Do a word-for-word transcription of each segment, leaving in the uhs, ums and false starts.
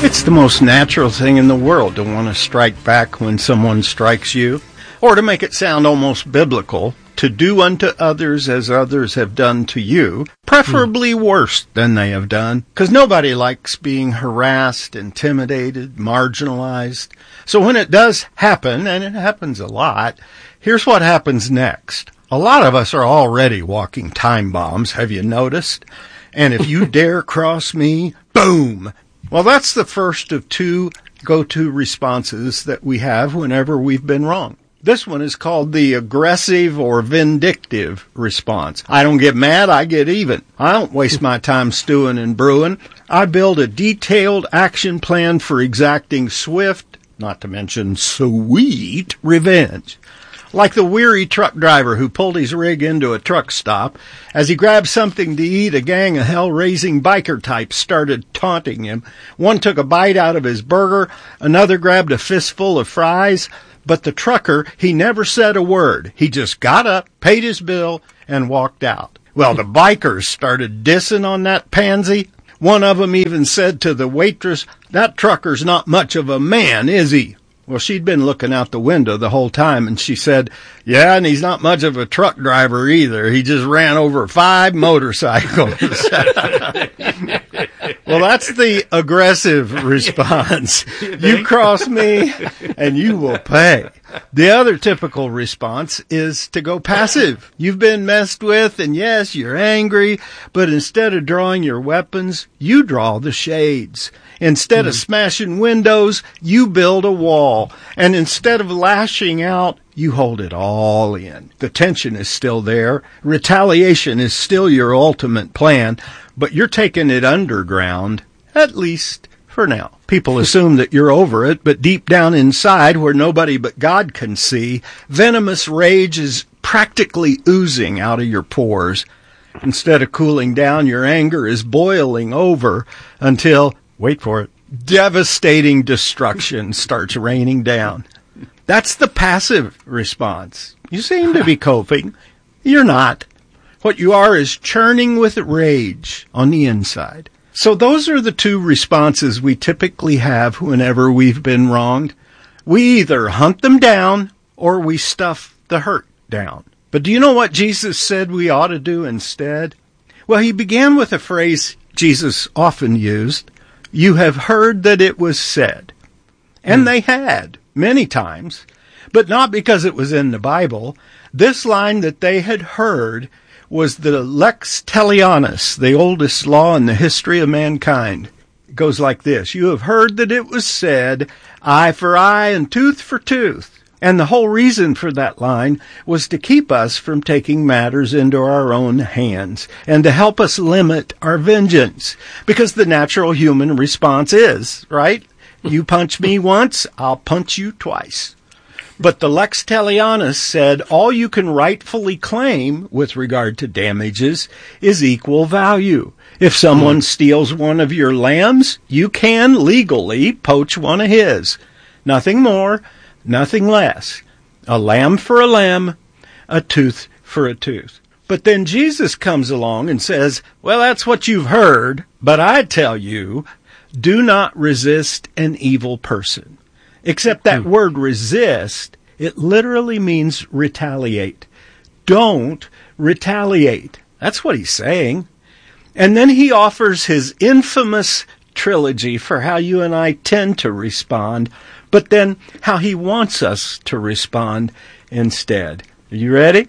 It's the most natural thing in the world to want to strike back when someone strikes you, or to make it sound almost biblical, to do unto others as others have done to you, preferably mm. worse than they have done, because nobody likes being harassed, intimidated, marginalized. So when it does happen, and it happens a lot, here's what happens next. A lot of us are already walking time bombs, have you noticed? And if you dare cross me, boom! Well, that's the first of two go-to responses that we have whenever we've been wrong. This one is called the aggressive or vindictive response. I don't get mad, I get even. I don't waste my time stewing and brewing. I build a detailed action plan for exacting swift, not to mention sweet, revenge. Like the weary truck driver who pulled his rig into a truck stop. As he grabbed something to eat, a gang of hell-raising biker types started taunting him. One took a bite out of his burger, another grabbed a fistful of fries, but the trucker, he never said a word. He just got up, paid his bill, and walked out. Well, the bikers started dissing on that pansy. One of them even said to the waitress, "That trucker's not much of a man, is he?" Well, she'd been looking out the window the whole time, and she said, "Yeah, and he's not much of a truck driver either. He just ran over five motorcycles." Well, that's the aggressive response. You cross me, and you will pay. The other typical response is to go passive. You've been messed with, and yes, you're angry, but instead of drawing your weapons, you draw the shades. Instead mm. of smashing windows, you build a wall. And instead of lashing out, you hold it all in. The tension is still there. Retaliation is still your ultimate plan, but you're taking it underground, at least for now. People assume that you're over it, but deep down inside, where nobody but God can see, venomous rage is practically oozing out of your pores. Instead of cooling down, your anger is boiling over until, wait for it, devastating destruction starts raining down. That's the passive response. You seem to be coping. You're not. What you are is churning with rage on the inside. So those are the two responses we typically have whenever we've been wronged. We either hunt them down or we stuff the hurt down. But do you know what Jesus said we ought to do instead? Well, he began with a phrase Jesus often used. You have heard that it was said. And mm. they had, many times, but not because it was in the Bible. This line that they had heard was the lex talionis, the oldest law in the history of mankind. It goes like this. You have heard that it was said, eye for eye and tooth for tooth. And the whole reason for that line was to keep us from taking matters into our own hands and to help us limit our vengeance. Because the natural human response is, right? You punch me once, I'll punch you twice. But the lex talionis said all you can rightfully claim with regard to damages is equal value. If someone steals one of your lambs, you can legally poach one of his. Nothing more. Nothing less. A lamb for a lamb, a tooth for a tooth. But then Jesus comes along and says, well, that's what you've heard, but I tell you, do not resist an evil person. Except that mm. word resist, it literally means retaliate. Don't retaliate. That's what he's saying. And then he offers his infamous trilogy for how you and I tend to respond, but then how he wants us to respond instead. Are you ready?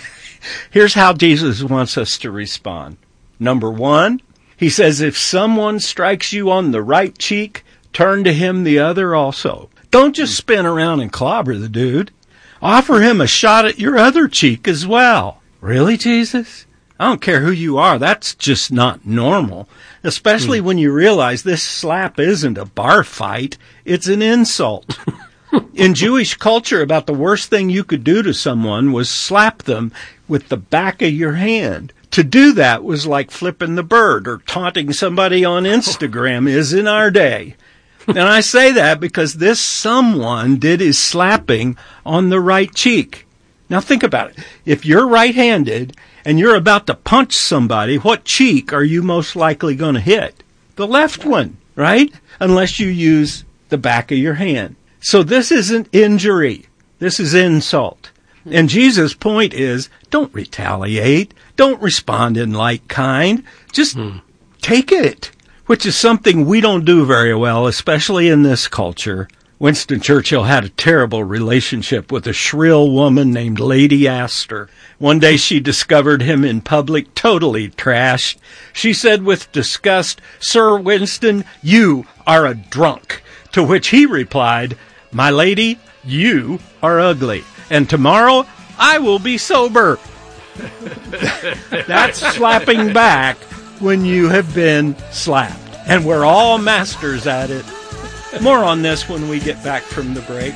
Here's how Jesus wants us to respond. Number one, he says, if someone strikes you on the right cheek, turn to him the other also. Don't just spin around and clobber the dude. Offer him a shot at your other cheek as well. Really, Jesus? I don't care who you are. That's just not normal. Especially mm. when you realize this slap isn't a bar fight. It's an insult. In Jewish culture, about the worst thing you could do to someone was slap them with the back of your hand. To do that was like flipping the bird or taunting somebody on Instagram is in our day. And I say that because this someone did his slapping on the right cheek. Now think about it. If you're right-handed and you're about to punch somebody, what cheek are you most likely going to hit? The left one, right? Unless you use the back of your hand. So this isn't injury. This is insult. And Jesus' point is, don't retaliate. Don't respond in like kind. Just hmm. take it, which is something we don't do very well, especially in this culture. Winston Churchill had a terrible relationship with a shrill woman named Lady Astor. One day she discovered him in public, totally trashed. She said with disgust, "Sir Winston, you are a drunk." To which he replied, "My lady, you are ugly. And tomorrow I will be sober." That's slapping back when you have been slapped. And we're all masters at it. More on this when we get back from the break.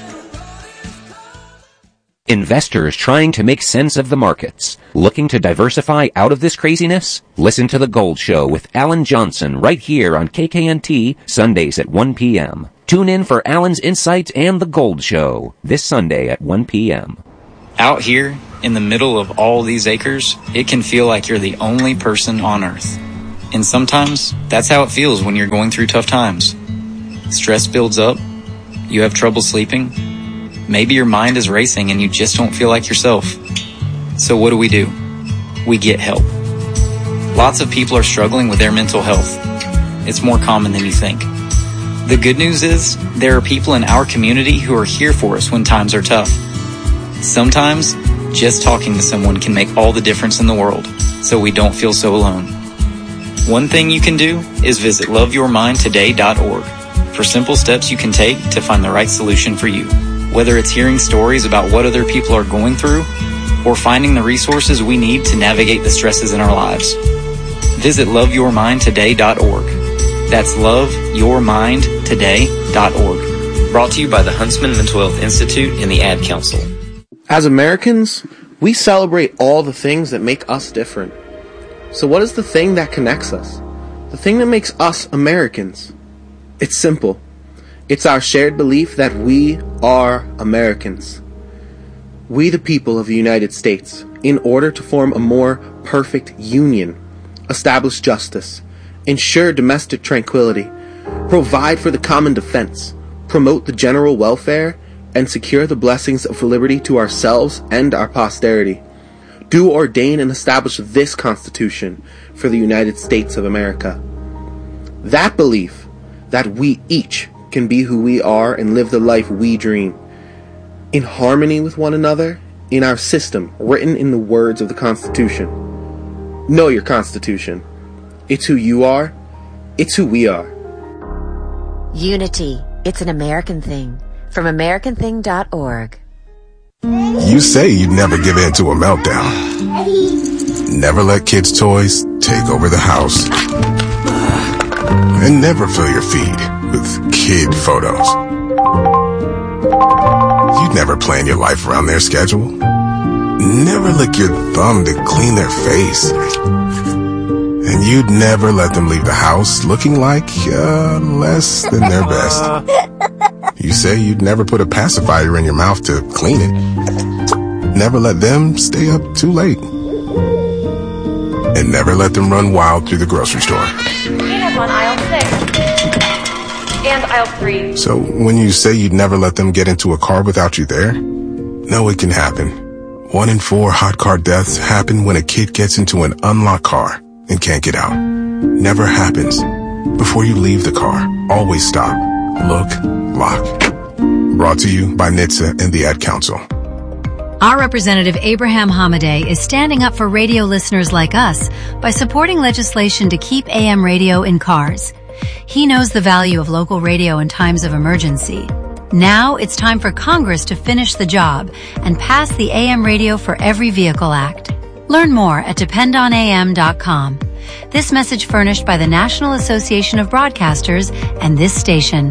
Investors trying to make sense of the markets. Looking to diversify out of this craziness? Listen to The Gold Show with Alan Johnson right here on K K N T, Sundays at one p.m. Tune in for Alan's insights and The Gold Show this Sunday at one p.m. Out here, in the middle of all these acres, it can feel like you're the only person on Earth. And sometimes, that's how it feels when you're going through tough times. Stress builds up, you have trouble sleeping, maybe your mind is racing and you just don't feel like yourself. So what do we do? We get help. Lots of people are struggling with their mental health. It's more common than you think. The good news is, there are people in our community who are here for us when times are tough. Sometimes, just talking to someone can make all the difference in the world, so we don't feel so alone. One thing you can do is visit love your mind today dot org for simple steps you can take to find the right solution for you. Whether it's hearing stories about what other people are going through, or finding the resources we need to navigate the stresses in our lives. Visit love your mind today dot org. That's love your mind today dot org. Brought to you by the Huntsman Mental Health Institute and the Ad Council. As Americans, we celebrate all the things that make us different. So what is the thing that connects us? The thing that makes us Americans? It's simple. It's our shared belief that we are Americans. We, the people of the United States, in order to form a more perfect union, establish justice, ensure domestic tranquility, provide for the common defense, promote the general welfare, and secure the blessings of liberty to ourselves and our posterity, do ordain and establish this Constitution for the United States of America. That belief, that we each can be who we are and live the life we dream, in harmony with one another, in our system, written in the words of the Constitution. Know your Constitution. It's who you are. It's who we are. Unity. It's an American thing. From American Thing dot org. You say you'd never give in to a meltdown. Never let kids' toys take over the house. And never fill your feed with kid photos. You'd never plan your life around their schedule. Never lick your thumb to clean their face. And you'd never let them leave the house looking like uh, less than their best. You say you'd never put a pacifier in your mouth to clean it. Never let them stay up too late. And never let them run wild through the grocery store. Peanuts on aisle six. And aisle three. So when you say you'd never let them get into a car without you there, no, it can happen. One in four hot car deaths happen when a kid gets into an unlocked car and can't get out. Never happens. Before you leave the car, always stop, look, lock. Brought to you by N H T S A and the Ad Council. Our representative Abraham Hamadeh is standing up for radio listeners like us by supporting legislation to keep A M radio in cars. He knows the value of local radio in times of emergency. Now it's time for Congress to finish the job and pass the A M Radio for Every Vehicle Act. Learn more at depend on A M dot com. This message furnished by the National Association of Broadcasters and this station.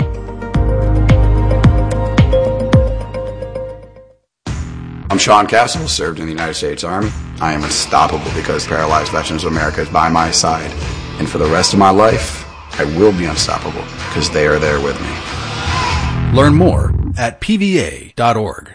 I'm Sean Castle, served in the United States Army. I am unstoppable because Paralyzed Veterans of America is by my side. And for the rest of my life, I will be unstoppable because they are there with me. Learn more at P V A dot org.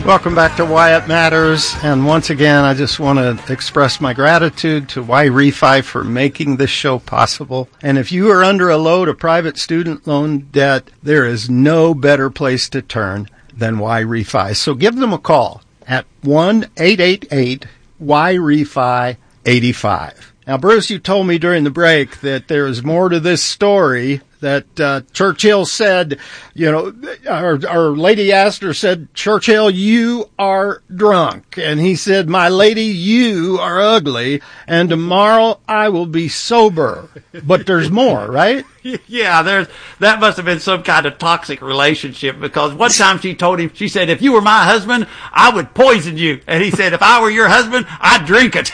Welcome back to Why It Matters, and once again, I just want to express my gratitude to Y-Refi for making this show possible. And if you are under a load of private student loan debt, there is no better place to turn than Y-Refi. So give them a call at one eight eight eight Y R E F I eighty-five. Now, Bruce, you told me during the break that there is more to this story, that uh, Churchill said, you know, our, our Lady Astor said, Churchill, you are drunk. And he said, my lady, you are ugly. And tomorrow I will be sober. But there's more, right? Yeah, there's, that must have been some kind of toxic relationship, because one time she told him, she said, if you were my husband, I would poison you. And he said, if I were your husband, I'd drink it.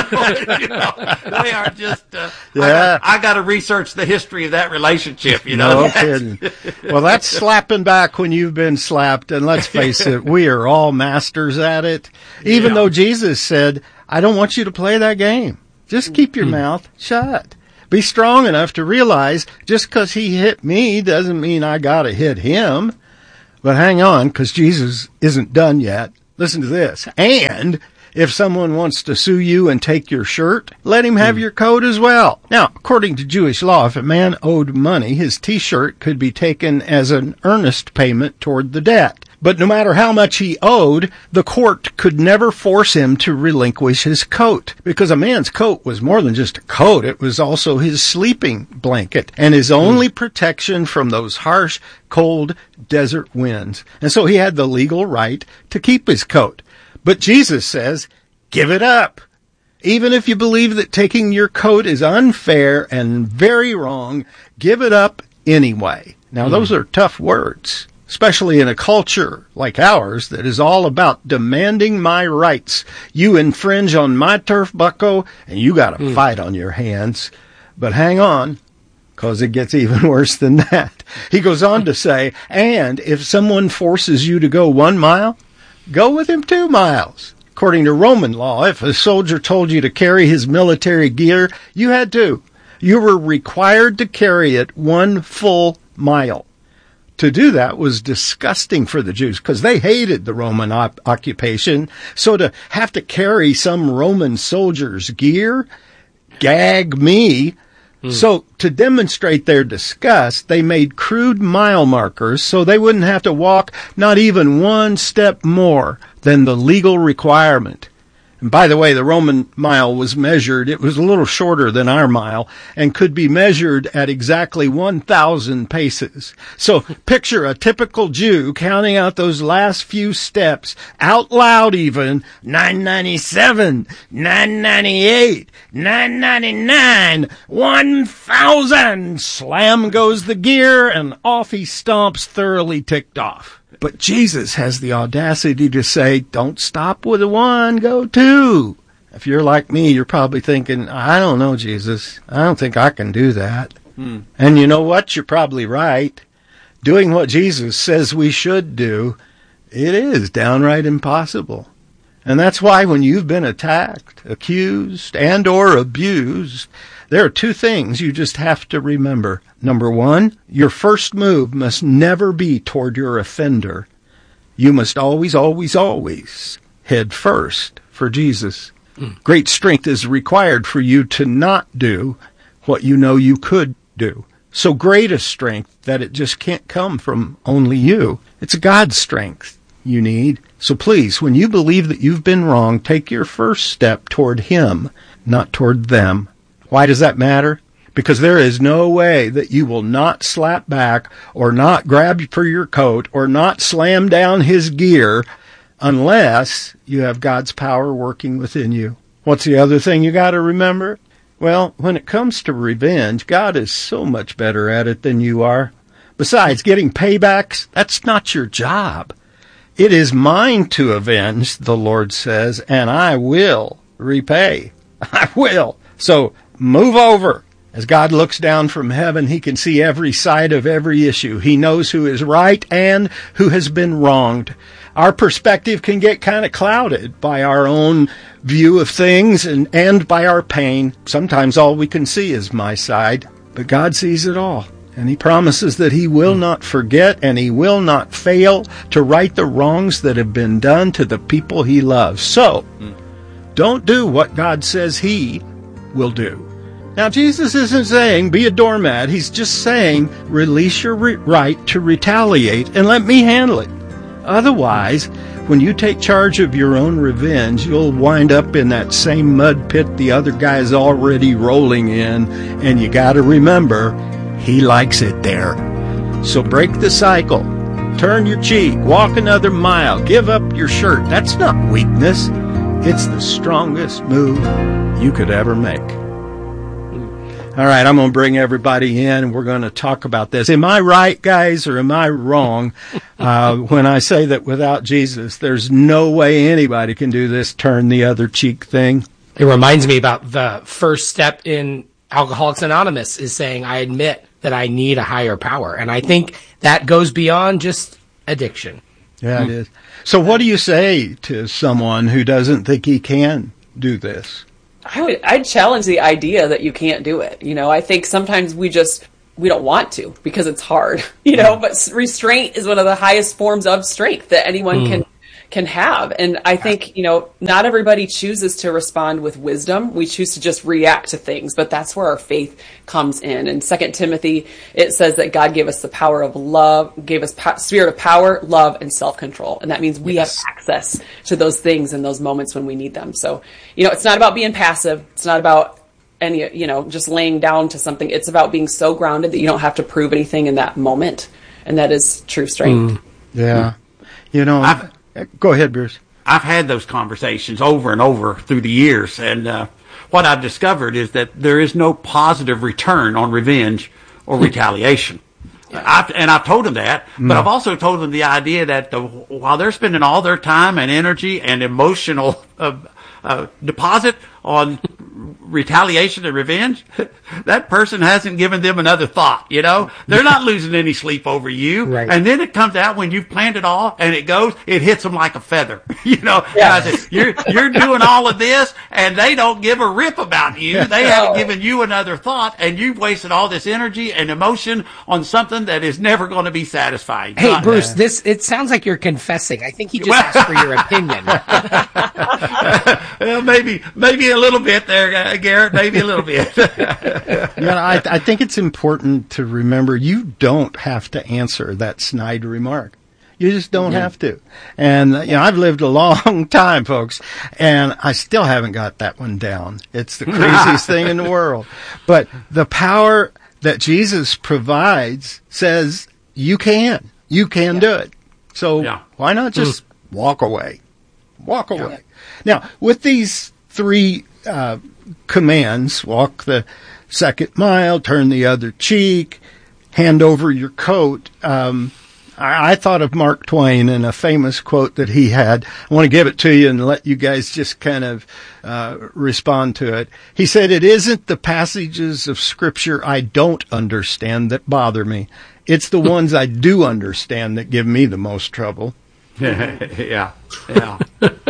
You know, they are just, uh, yeah. I got to research the history of that relationship, you know. No kidding. Well, that's slapping back when you've been slapped. And let's face it, we are all masters at it. Even Yeah. though Jesus said, I don't want you to play that game. Just keep your mouth shut. Be strong enough to realize just because he hit me doesn't mean I got to hit him. But hang on, because Jesus isn't done yet. Listen to this. And if someone wants to sue you and take your shirt, let him have your coat as well. Now, according to Jewish law, if a man owed money, his T-shirt could be taken as an earnest payment toward the debt. But no matter how much he owed, the court could never force him to relinquish his coat, because a man's coat was more than just a coat. It was also his sleeping blanket and his only protection from those harsh, cold desert winds. And so he had the legal right to keep his coat. But Jesus says, give it up. Even if you believe that taking your coat is unfair and very wrong, give it up anyway. Now, those are tough words, especially in a culture like ours that is all about demanding my rights. You infringe on my turf, bucko, and you got a mm. fight on your hands. But hang on, because it gets even worse than that. He goes on to say, and if someone forces you to go one mile, go with him two miles. According to Roman law, if a soldier told you to carry his military gear, you had to. You were required to carry it one full mile. To do that was disgusting for the Jews because they hated the Roman op- occupation. So to have to carry some Roman soldier's gear, gag me. Mm. So to demonstrate their disgust, they made crude mile markers so they wouldn't have to walk not even one step more than the legal requirement. And by the way, the Roman mile was measured. It was a little shorter than our mile and could be measured at exactly one thousand paces. So picture a typical Jew counting out those last few steps out loud even. nine ninety-seven, nine ninety-eight, nine ninety-nine, one thousand. Slam goes the gear and off he stomps, thoroughly ticked off. But Jesus has the audacity to say, don't stop with a one, go two. If you're like me, you're probably thinking, I don't know, Jesus. I don't think I can do that. Hmm. And you know what? You're probably right. Doing what Jesus says we should do, it is downright impossible. And that's why when you've been attacked, accused, and or abused, there are two things you just have to remember. Number one, your first move must never be toward your offender. You must always, always, always head first for Jesus. Mm. Great strength is required for you to not do what you know you could do. So great a strength that it just can't come from only you. It's God's strength you need. So please, when you believe that you've been wrong, take your first step toward Him, not toward them. Why does that matter? Because there is no way that you will not slap back or not grab for your coat or not slam down his gear unless you have God's power working within you. What's the other thing you got to remember? Well, when it comes to revenge, God is so much better at it than you are. Besides, getting paybacks, that's not your job. It is mine to avenge, the Lord says, and I will repay. I will. So move over. As God looks down from heaven, He can see every side of every issue. He knows who is right and who has been wronged. Our perspective can get kind of clouded by our own view of things and, and by our pain. Sometimes all we can see is my side, but God sees it all. And he promises that he will not forget and he will not fail to right the wrongs that have been done to the people he loves. So, don't do what God says he will do. Now, Jesus isn't saying be a doormat. He's just saying release your re- right to retaliate and let me handle it. Otherwise, when you take charge of your own revenge, you'll wind up in that same mud pit the other guy's already rolling in, and you got to remember, he likes it there. So break the cycle. Turn your cheek. Walk another mile. Give up your shirt. That's not weakness. It's the strongest move you could ever make. All right, I'm going to bring everybody in, and we're going to talk about this. Am I right, guys, or am I wrong uh, when I say that without Jesus, there's no way anybody can do this turn the other cheek thing? It reminds me about the first step in Alcoholics Anonymous is saying, I admit that I need a higher power. And I think that goes beyond just addiction. Yeah, it is. So what do you say to someone who doesn't think he can do this? I would, I'd challenge the idea that you can't do it. You know, I think sometimes we just, we don't want to because it's hard, you know, but restraint is one of the highest forms of strength that anyone mm. can can have. And I think, you know, not everybody chooses to respond with wisdom. We choose to just react to things, but that's where our faith comes in. In Second Timothy, it says that God gave us the power of love, gave us po- spirit of power, love, and self-control. And that means we yes. have access to those things in those moments when we need them. So, you know, it's not about being passive. It's not about any, you know, just laying down to something. It's about being so grounded that you don't have to prove anything in that moment. And that is true strength. Mm. Yeah. You know, I've, go ahead, Bruce. I've had those conversations over and over through the years, and uh, what I've discovered is that there is no positive return on revenge or retaliation. I've, and I've told them that, but no. I've also told them the idea that the, while they're spending all their time and energy and emotional uh, uh, deposit on retaliation and revenge, that person hasn't given them another thought, you know? They're not losing any sleep over you. Right. And then it comes out when you've planned it all and it goes, it hits them like a feather, you know? Yeah. And I said, you're, you're doing all of this and they don't give a rip about you. They haven't given you another thought and you've wasted all this energy and emotion on something that is never going to be satisfying. Hey, not Bruce, that. this, it sounds like you're confessing. I think he just asked for your opinion. Well, maybe, maybe a little bit there, uh, Garrett, maybe a little bit. You know, I, I think it's important to remember you don't have to answer that snide remark. You just don't yeah. have to. And, you know, I've lived a long time, folks, and I still haven't got that one down. It's the craziest thing in the world. But the power that Jesus provides says you can. You can yeah. do it. So yeah. why not just mm. walk away? Walk away. Yeah. Now, with these three uh, commands, walk the second mile, turn the other cheek, hand over your coat, um, I, I thought of Mark Twain and a famous quote that he had. I want to give it to you and let you guys just kind of uh, respond to it. He said, "It isn't the passages of Scripture I don't understand that bother me. It's the ones I do understand that give me the most trouble." yeah, yeah.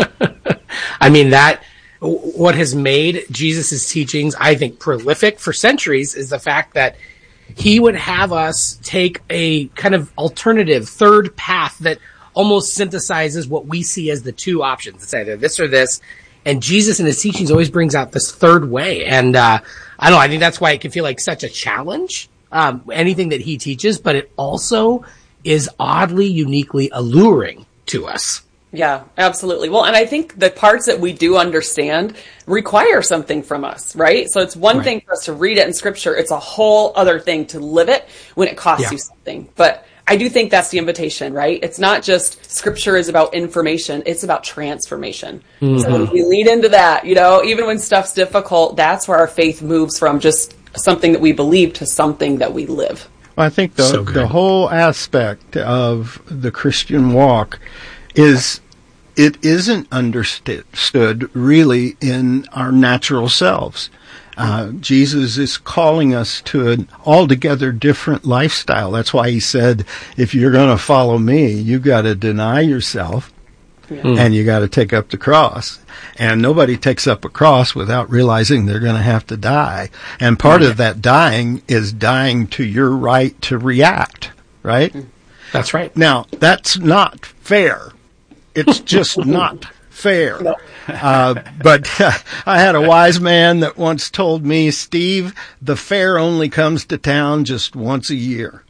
I mean, that, what has made Jesus' teachings, I think, prolific for centuries is the fact that he would have us take a kind of alternative third path that almost synthesizes what we see as the two options. It's either this or this. And Jesus in his teachings always brings out this third way. And, uh, I don't know, I think that's why it can feel like such a challenge, um, anything that he teaches, but it also is oddly, uniquely alluring to us. Yeah, absolutely. Well, and I think the parts that we do understand require something from us, right? So it's one right. thing for us to read it in Scripture. It's a whole other thing to live it when it costs yeah. you something. But I do think that's the invitation, right? It's not just Scripture is about information. It's about transformation. Mm-hmm. So when we lean into that, you know, even when stuff's difficult, that's where our faith moves from just something that we believe to something that we live. Well, I think the, so the whole aspect of the Christian walk is it isn't understood really in our natural selves. Uh, Jesus is calling us to an altogether different lifestyle. That's why he said, if you're going to follow me, you've got to deny yourself, Mm. And you got to take up the cross. And nobody takes up a cross without realizing they're going to have to die. And part mm. of that dying is dying to your right to react, right? That's right. Now, that's not fair. It's just not fair. No. Uh, but uh, I had a wise man that once told me, Steve, the fair only comes to town just once a year.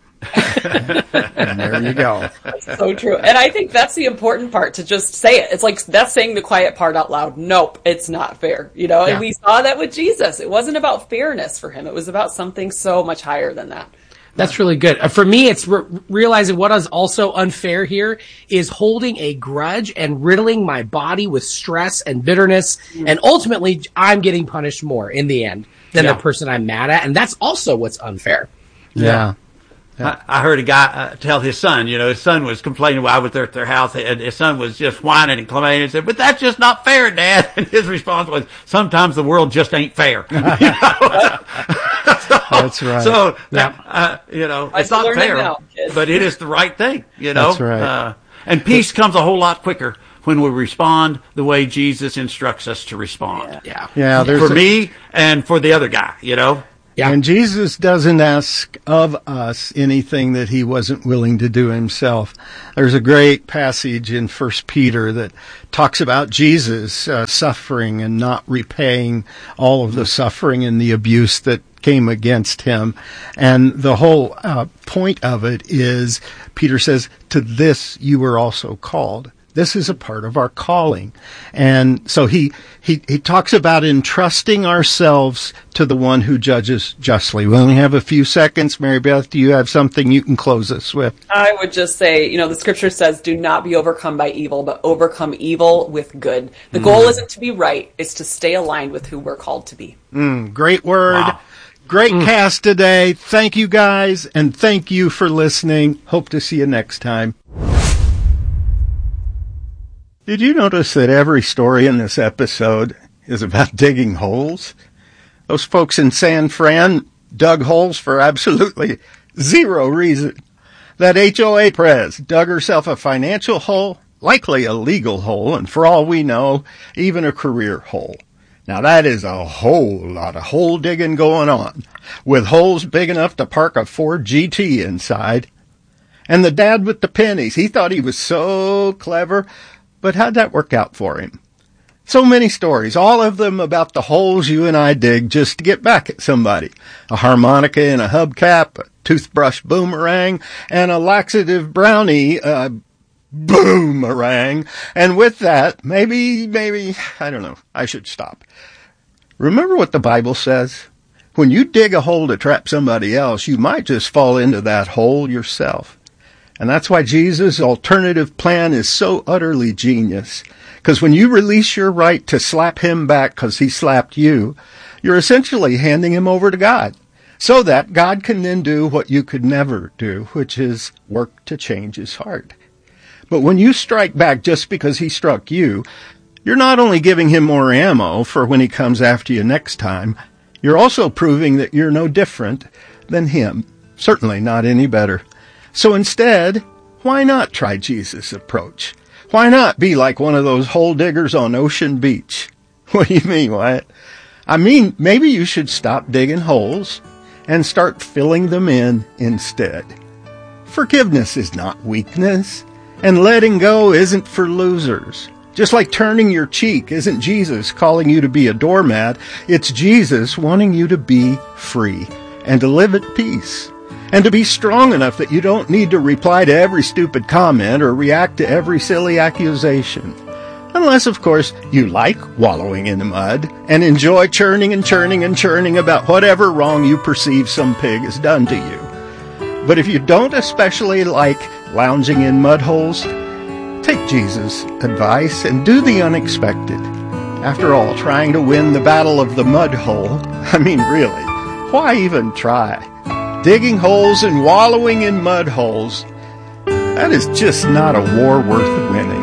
And there you go. That's so true. And I think that's the important part, to just say it. It's like that's saying the quiet part out loud. Nope, it's not fair. You know, yeah. And we saw that with Jesus. It wasn't about fairness for him. It was about something so much higher than that. That's really good. Uh, for me, it's re- realizing what is also unfair here is holding a grudge and riddling my body with stress and bitterness. Mm. And ultimately, I'm getting punished more in the end than yeah. the person I'm mad at. And that's also what's unfair. Yeah. yeah. I, I heard a guy uh, tell his son, you know, his son was complaining while I was there at their house, and his son was just whining and complaining and said, but that's just not fair, Dad. And his response was, sometimes the world just ain't fair. You know? That's right. So, yeah. uh, you know, it's not fair, it now, but it is the right thing, you know. That's right. Uh, and peace comes a whole lot quicker when we respond the way Jesus instructs us to respond. Yeah. Yeah. yeah for a, me and for the other guy, you know. Yeah. And Jesus doesn't ask of us anything that he wasn't willing to do himself. There's a great passage in First Peter that talks about Jesus uh, suffering and not repaying all of the suffering and the abuse that came against him. And the whole uh, point of it is, Peter says, to this you were also called. This is a part of our calling. And so he, he, he talks about entrusting ourselves to the one who judges justly. We only have a few seconds. Mary Beth, do you have something you can close us with? I would just say, you know, the scripture says, do not be overcome by evil, but overcome evil with good. The mm. goal isn't to be right. It's to stay aligned with who we're called to be. Mm, great word. Wow. Great mm. cast today. Thank you guys. And thank you for listening. Hope to see you next time. Did you notice that every story in this episode is about digging holes? Those folks in San Fran dug holes for absolutely zero reason. That H O A prez dug herself a financial hole, likely a legal hole, and for all we know, even a career hole. Now that is a whole lot of hole digging going on, with holes big enough to park a Ford G T inside. And the dad with the pennies, he thought he was so clever. But how'd that work out for him? So many stories, all of them about the holes you and I dig just to get back at somebody. A harmonica in a hubcap, a toothbrush boomerang, and a laxative brownie uh, boomerang. And with that, maybe, maybe, I don't know, I should stop. Remember what the Bible says? When you dig a hole to trap somebody else, you might just fall into that hole yourself. And that's why Jesus' alternative plan is so utterly genius. Because when you release your right to slap him back because he slapped you, you're essentially handing him over to God. So that God can then do what you could never do, which is work to change his heart. But when you strike back just because he struck you, you're not only giving him more ammo for when he comes after you next time, you're also proving that you're no different than him. Certainly not any better. So instead, why not try Jesus' approach? Why not be like one of those hole diggers on Ocean Beach? What do you mean, Wyatt? I mean, maybe you should stop digging holes and start filling them in instead. Forgiveness is not weakness, and letting go isn't for losers. Just like turning your cheek isn't Jesus calling you to be a doormat, it's Jesus wanting you to be free and to live at peace. And to be strong enough that you don't need to reply to every stupid comment or react to every silly accusation. Unless, of course, you like wallowing in the mud and enjoy churning and churning and churning about whatever wrong you perceive some pig has done to you. But if you don't especially like lounging in mud holes, take Jesus' advice and do the unexpected. After all, trying to win the battle of the mud hole, I mean, really, why even try? Digging holes and wallowing in mud holes, that is just not a war worth winning.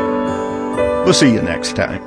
We'll see you next time.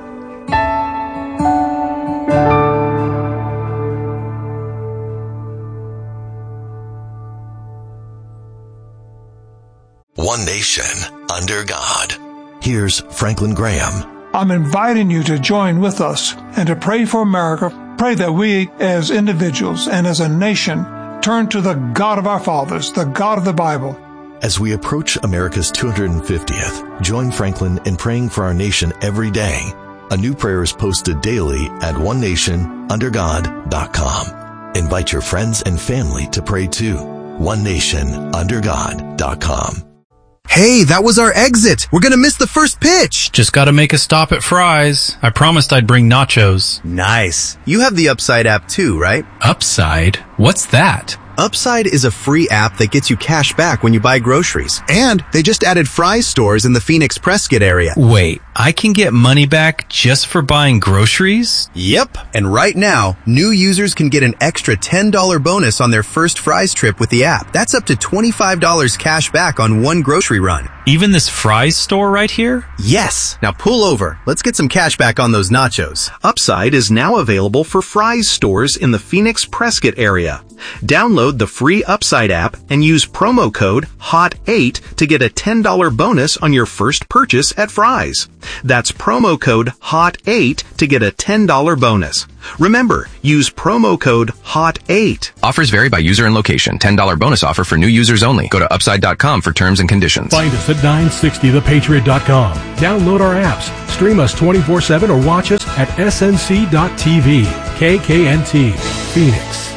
One nation under God, Here's Franklin Graham. I'm inviting you to join with us and to pray for America. Pray that we as individuals and as a nation turn to the God of our fathers, the God of the Bible. As we approach America's two hundred fiftieth, join Franklin in praying for our nation every day. A new prayer is posted daily at one nation under god dot com. Invite your friends and family to pray too. one nation under god dot com. Hey, that was our exit. We're gonna miss the first pitch. Just gotta make a stop at Fry's. I promised I'd bring nachos. Nice. You have the Upside app too, right? Upside? What's that? Upside is a free app that gets you cash back when you buy groceries. And they just added Fry's stores in the Phoenix Prescott area. Wait, I can get money back just for buying groceries? Yep. And right now, new users can get an extra ten dollars bonus on their first Fry's trip with the app. That's up to twenty-five dollars cash back on one grocery run. Even this Fry's store right here? Yes. Now pull over. Let's get some cash back on those nachos. Upside is now available for Fry's stores in the Phoenix Prescott area. Download the free Upside app and use promo code H O T eight to get a ten dollars bonus on your first purchase at Fry's. That's promo code H O T eight to get a ten dollars bonus. Remember, use promo code H O T eight. Offers vary by user and location. ten dollars bonus offer for new users only. Go to upside dot com for terms and conditions. Find us at nine sixty the patriot dot com. Download our apps, stream us twenty-four seven, or watch us at S N C dot T V. K K N T, Phoenix.